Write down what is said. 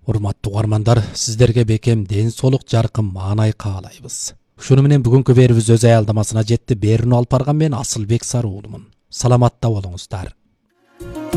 Урматтуу угармандар, сиздерге бекем ден соолук жаркын маанай каалайбыз. Ушуну менен бүгүнкү берүүбүз өз аялдамасына жетти. Берүүнү алып барган мен Асылбек Сарыуулумун. Саламатта болуңуздар.